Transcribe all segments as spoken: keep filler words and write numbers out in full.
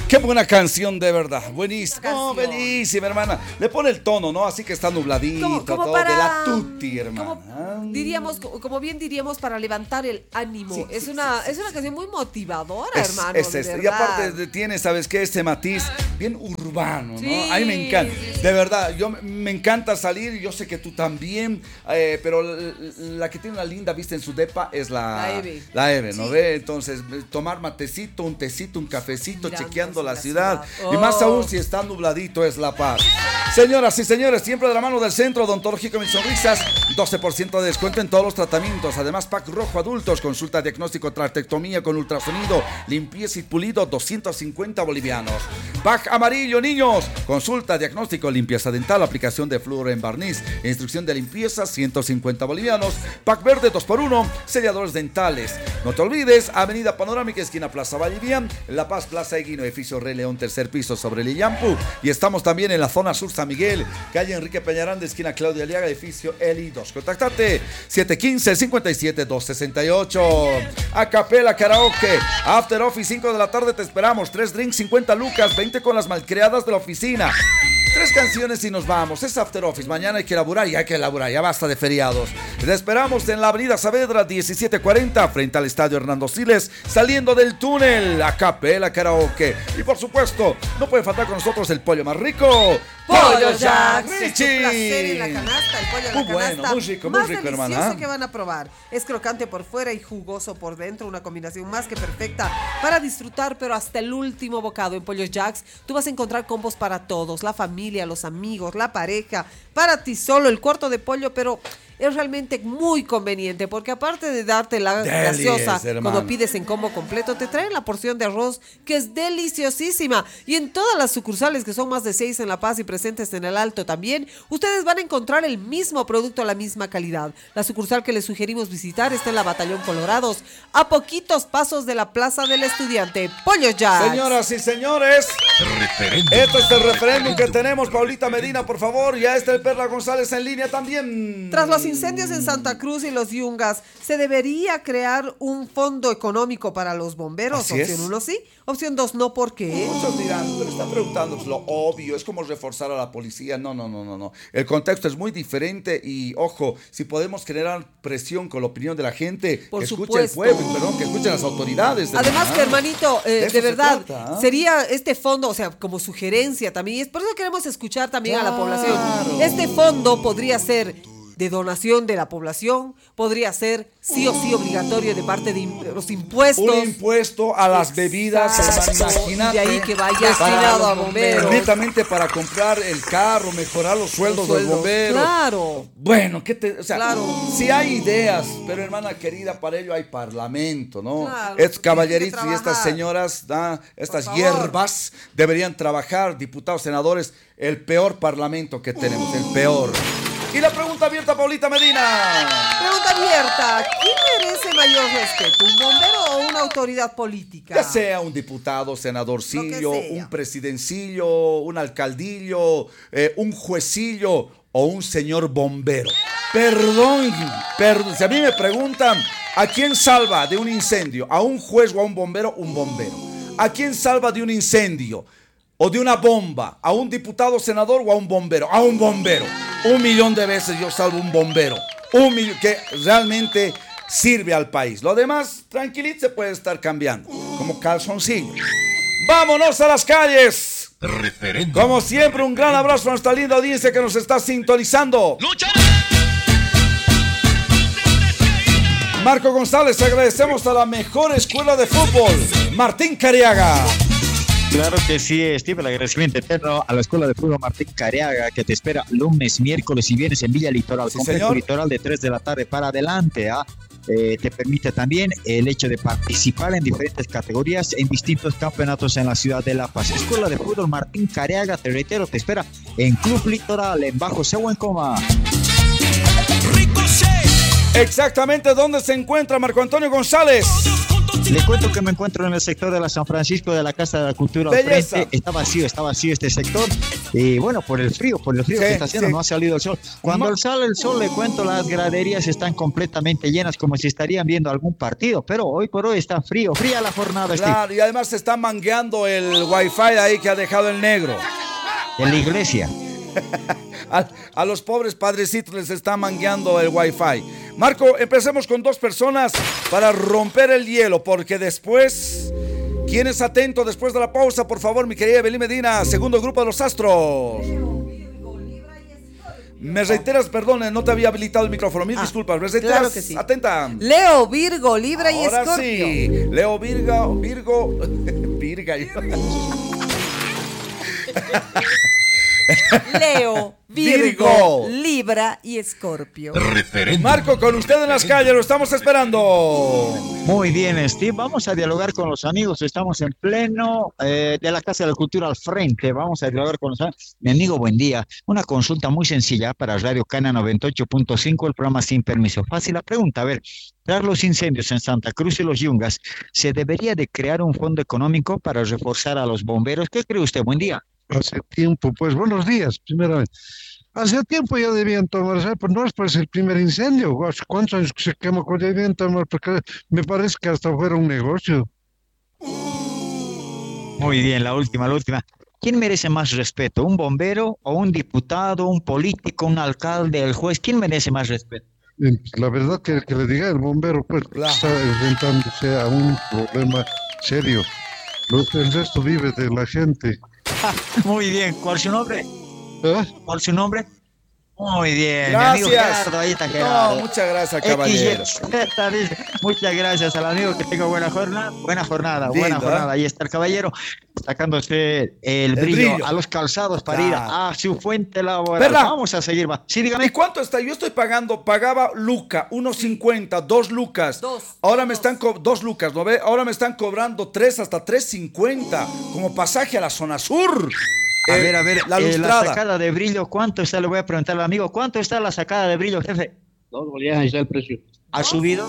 Qué buena canción, de verdad. Buenísima. No, bellísima, hermana. Le pone el tono, ¿no? Así que está nubladito, como, como todo para, de la tutti, hermana. Como diríamos, como bien diríamos, para levantar el ánimo. Sí, es sí, una, sí, es una canción muy motivadora, Es, hermano. es de este. Y verdad. aparte tiene, ¿sabes qué? Ese matiz bien urbano, ¿no? Sí. A mí me encanta. De verdad, yo me encanta salir. Yo sé que tú también. Eh, pero la, la que tiene una linda vista en su depa es la, La Eve. La Eve, ¿no Sí. ve? Entonces, tomar matecito, un tecito, un cafecito, Mirando chequeando hacia la la ciudad. ciudad. Y más Oh. aún si está nubladito, es La Paz. Señoras y señores, siempre de la mano del Centro Odontológico Mis Sonrisas, doce por ciento de descuento en todos los tratamientos. Además, pack rojo adultos, consulta diagnóstico, trastectomía con ultrasonido, limpieza y pulido, doscientos cincuenta bolivianos. Pack amarillo, niños, consulta diagnóstico, limpieza dental, aplicación de flúor en barniz, instrucción de limpieza, ciento cincuenta bolivianos. Pack verde dos por uno, selladores dentales. No te olvides, Avenida Panorámica, esquina Plaza Vallivian, La Paz, Plaza Eguino, edificio Rey León, tercer piso sobre el Illampu. Y estamos también en la zona sur San Miguel, calle Enrique Peñaranda, esquina Claudia Aliaga, edificio Eli dos. Contactate siete uno cinco, cinco siete dos seis ocho. Acapela Karaoke, After Office, cinco de la tarde te esperamos. Tres drinks, cincuenta lucas, veinte con las malcriadas de la oficina. Tres canciones y nos vamos. Es After Office. Mañana hay que elaborar y hay que elaborar. Ya basta de feriados. Te esperamos en la avenida Saavedra diecisiete cuarenta, frente al estadio Hernando Siles, saliendo del túnel. Acapela Karaoke. Y por supuesto, no puede faltar con nosotros el pollo más rico. Pollo Jacks, es Richie. un placer en la canasta, el pollo en Muy la bueno, canasta, muy rico, muy más rico, delicioso hermana. que van a probar. Es crocante por fuera y jugoso por dentro, una combinación más que perfecta para disfrutar, pero hasta el último bocado. En Pollo Jacks tú vas a encontrar combos para todos, la familia, los amigos, la pareja, para ti solo, el cuarto de pollo, pero es realmente muy conveniente porque aparte de darte la Delis, gaseosa hermano. cuando pides en combo completo, te traen la porción de arroz que es deliciosísima. Y en todas las sucursales, que son más de seis en La Paz y presentes en el Alto también, ustedes van a encontrar el mismo producto a la misma calidad. La sucursal que les sugerimos visitar está en la Batallón Colorados, a poquitos pasos de la Plaza del Estudiante. Pollo Jacks. Señoras y señores, este es el referéndum que tenemos. Paulita Medina, por favor. Ya está el Perla González en línea también. Tras los incendios en Santa Cruz y los Yungas, ¿se debería crear un fondo económico para los bomberos? Así Opción es. uno sí, opción dos no, ¿por qué? Muchos dirán, pero están preguntando lo obvio, es como reforzar a la policía. No, no, no, no, no. El contexto es muy diferente y, ojo, si podemos generar presión con la opinión de la gente, Por que escuche supuesto. el pueblo, perdón, que escuchen las autoridades. de Además verdad. que, hermanito, eh, De de, eso se verdad, trata, ¿ah? sería este fondo, o sea, como sugerencia también, y es por eso queremos escuchar también a la Claro. población. Este fondo podría ser de donación de la población, podría ser sí o sí obligatorio de parte de im- los impuestos. Un impuesto a las bebidas, Exacto. hermano, imagínate. Y de ahí que vaya Para destinado los a bomberos. Netamente para comprar el carro, mejorar los sueldos de los Sueldos. bomberos. Claro. Bueno, ¿qué te, o sea, Claro. si hay ideas, pero hermana querida, para ello hay parlamento, ¿no? Claro, Estos porque caballeritos tiene y que estas trabajar. señoras, ¿ah? estas favor. hierbas, deberían trabajar, diputados, senadores, el peor parlamento que tenemos, el peor. Y la pregunta abierta, Paulita Medina. Pregunta abierta, ¿quién merece mayor respeto, un bombero o una autoridad política? Ya sea un diputado, senadorcillo, Lo que sea. un presidencillo, un alcaldillo, eh, un juecillo o un señor bombero. Perdón, perdón, si a mí me preguntan, ¿a quién salva de un incendio? ¿A un juez o a un bombero? Un bombero. ¿A quién salva de un incendio o de una bomba? ¿A un diputado, senador o a un bombero? A un bombero. Un millón de veces yo salvo un bombero. Un millón que realmente sirve al país. Lo demás, tranquilito, se puede estar cambiando. Como calzoncillo. ¡Vámonos a las calles! Referéndum. Como siempre, un gran abrazo a nuestra linda audiencia que nos está sintonizando. Marco González, agradecemos a la mejor escuela de fútbol, Martín Cariaga. Claro que sí, Steve, el agradecimiento eterno a la Escuela de Fútbol Martín Cariaga, que te espera lunes, miércoles y viernes en Villa Litoral, Sí, complejo señor. litoral de tres de la tarde para adelante. ¿ah? Eh, te permite también el hecho de participar en diferentes categorías en distintos campeonatos en la ciudad de La Paz. Escuela de Fútbol Martín Cariaga, te reitero, te espera en Club Litoral, en Bajo Sehuencoma. Exactamente, ¿dónde se encuentra Marco Antonio González? Le cuento que me encuentro en el sector de la San Francisco de la Casa de la Cultura al Belleza. frente. Está vacío, está vacío este sector. Y bueno, por el frío, por el frío Sí, que está haciendo, sí. no ha salido el sol. Cuando Ma- sale el sol, le cuento, las graderías están completamente llenas, como si estarían viendo algún partido. Pero hoy por hoy está frío, fría la jornada, Steve. Claro, y además se está mangueando el wifi ahí que ha dejado el negro. En la iglesia. A, a los pobres padrecitos les está mangueando el wifi. Marco, empecemos con dos personas para romper el hielo, porque después, ¿quién es atento después de la pausa? Por favor, mi querida Evelyn Medina, segundo grupo de los astros. Me reiteras, perdón, no te había habilitado el micrófono, mil Ah, disculpas. Me reiteras, claro que sí. atenta. Leo, Virgo, Libra y Ahora Escorpio. sí, Leo, Virga, Virgo, Virga. Leo, Virgo, Virgo. Libra y Escorpio. Marco, con usted en las calles, lo estamos esperando. Muy bien, Steve. Vamos a dialogar con los amigos. Estamos en pleno eh, de la Casa de la Cultura al frente. Vamos a dialogar con los amigos. Mi amigo, buen día. Una consulta muy sencilla para Radio Cana noventa y ocho punto cinco, el programa Sin Permiso. Fácil la pregunta. A ver, tras los incendios en Santa Cruz y los Yungas, ¿se debería de crear un fondo económico para reforzar a los bomberos? ¿Qué cree usted? Buen día. Hace tiempo, pues buenos días, primeramente. Hace tiempo ya debían tomarse, pero no es pues el primer incendio. Hace ¿Cuántos años que se quemó? Cuando debían tomar? Porque me parece que hasta fuera un negocio. Muy bien, la última, la última. ¿Quién merece más respeto? ¿Un bombero o un diputado, un político, un alcalde, el juez? ¿Quién merece más respeto? Eh, La verdad que, que le diga el bombero, pues Claro. está enfrentándose a un problema serio. Lo- El resto vive de la gente. Muy bien. ¿Cuál es su nombre? ¿Ah? ¿Cuál es su nombre? Muy bien, mi amigo Gracias. Gerardo, ahí está Gerardo. No, muchas gracias, caballero. X Y Z dice, muchas gracias al amigo, que tenga buena jornada, buena jornada, Lindo, buena jornada. ¿eh? Ahí está el caballero, sacándose el, El brillo, brillo. a los calzados para ir Claro. a su fuente laboral. ¿Verdad? Vamos a seguir, va. Sí, ¿Y dígame. cuánto está? Yo estoy pagando, pagaba Luca, uno cincuenta, dos lucas. Dos, Ahora me dos. están co- dos lucas, ¿no ve? Ahora me están cobrando tres hasta tres cincuenta como pasaje a la zona sur. A Eh, ver, a ver, la eh, la lustrada. sacada de brillo, ¿cuánto está? Le voy a preguntar al amigo, ¿cuánto está la sacada de brillo, jefe? Dos bolivianos, ahí está el precio. ¿Ha subido?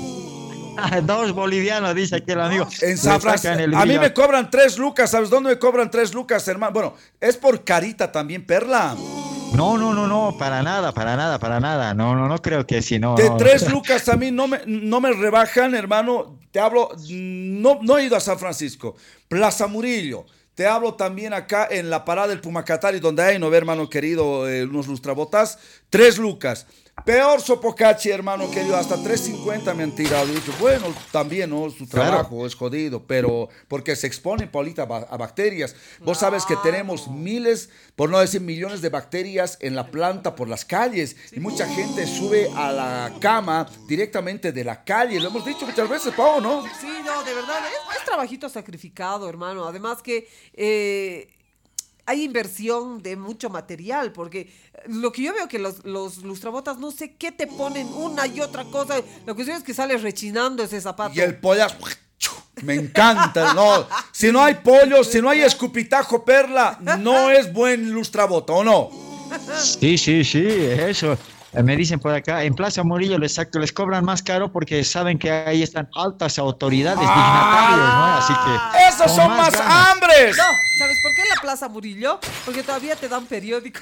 Ah, Dos bolivianos, dice aquí el amigo. En Le San sacan Francisco. el A mí brillo. me cobran tres lucas. ¿Sabes dónde me cobran tres lucas, hermano? Bueno, es por carita también, Perla. No, no, no, no, para nada, para nada, para nada. No, no, no creo que sí, no. De no. tres lucas a mí no me, no me rebajan, hermano. Te hablo, no, no he ido a San Francisco. Plaza Murillo. Te hablo también acá en la parada del Pumacatari, donde hay, no ve, hermano querido, eh, unos lustrabotas. Tres lucas. Peor Sopocachi, hermano querido, hasta tres cincuenta me han tirado. Y dicho, bueno, también, ¿no? Su Claro. trabajo es jodido, pero porque se exponen, Paulita, ba- a bacterias. Vos sabes que tenemos miles, por no decir millones de bacterias en la planta por las calles. Y mucha gente sube a la cama directamente de la calle. Lo hemos dicho muchas veces, Pau, ¿no? Sí, no, de verdad, es, es trabajito sacrificado, hermano. Además que eh, hay inversión de mucho material, porque lo que yo veo que los, los lustrabotas, no sé qué te ponen una y otra cosa. La cuestión es que sale rechinando ese zapato. Y el pollazo. Me encanta, no. Si no hay pollo, si no hay escupitajo, Perla, no es buen lustrabota, ¿o no? Sí, sí, sí, eso. Eh, Me dicen por acá, en Plaza Murillo les, sac- les cobran más caro porque saben que ahí están altas autoridades dignatarios, ¿no? Así que... ¡Esos con son más ganas. hambres! No, ¿sabes por qué en la Plaza Murillo? Porque todavía te dan periódico.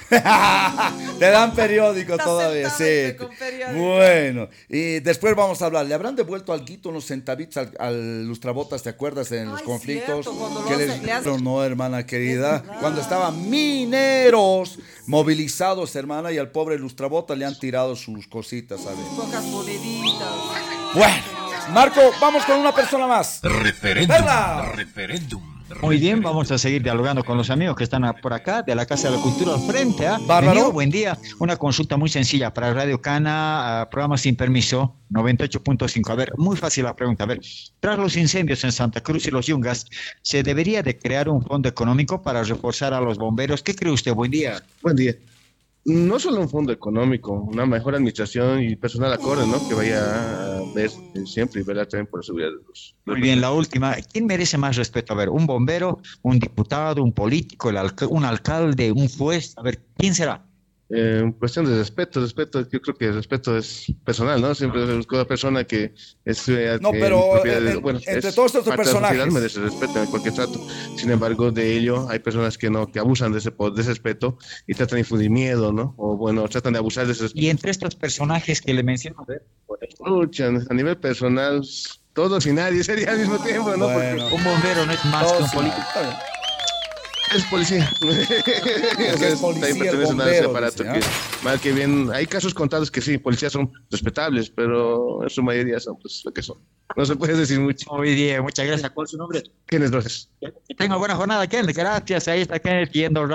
Te dan periódico Está todavía, sí. sentadito con periódico. Bueno, y después vamos a hablar. ¿Le habrán devuelto alguito unos centavitos al, al lustrabotas, te acuerdas, en los Ay, conflictos? cierto, cuando lo que hace- les- le hace- Pero no, hermana querida. Es verdad. Cuando estaban mineros movilizados, hermana, y al pobre lustrabota le han tirado sus cositas, ¿sabes? Pocas moneditas. Bueno, Marco, vamos con una persona más. Referéndum. Perla. Referéndum. Muy bien, vamos a seguir dialogando con los amigos que están a- por acá, de la Casa de la Cultura al frente. ¿ah? Bárbaro. Amigo, buen día. Una consulta muy sencilla para Radio Cana, ah, programa Sin Permiso, noventa y ocho punto cinco. A ver, muy fácil la pregunta. A ver, tras los incendios en Santa Cruz y los Yungas, ¿se debería de crear un fondo económico para reforzar a los bomberos? ¿Qué cree usted? Buen día. Buen día. No solo un fondo económico, una mejor administración y personal acorde, ¿no? Que vaya a ver siempre y velar también por la seguridad de los... Muy bien, la última. ¿Quién merece más respeto? A ver, ¿un bombero, un diputado, un político, el alca- un alcalde, un juez? A ver, ¿quién será? Eh, cuestión de respeto, respeto, yo creo que el respeto es personal, ¿no? Siempre busco a la persona que es... eh, No, eh, pero propiedad de- eh, bueno, entre es todos estos parte de la sociedad, personajes. merece respeto en cualquier trato. Sin embargo, de ello hay personas que no, que abusan de ese, po- de ese respeto y tratan de infundir miedo, ¿no? O bueno, tratan de abusar de ese respeto. Y entre estos personajes que le menciono, a ver, por ejemplo, Pucha, a nivel personal, todos y nadie sería al mismo tiempo, ¿no? Bueno. un bombero no es más que un Todos, político. está bien. Porque es policía. es policía, También pertenece a ese bombero, aparato dice, que, ¿ah? mal que bien, hay casos contados que sí, policías son respetables, pero en su mayoría son pues lo que son. No se puede decir mucho. Muy bien, muchas gracias. ¿Cuál es su nombre? ¿Quiénes lo haces? Que tenga buena jornada, Kenneth. Gracias. Ahí está Kenneth yendo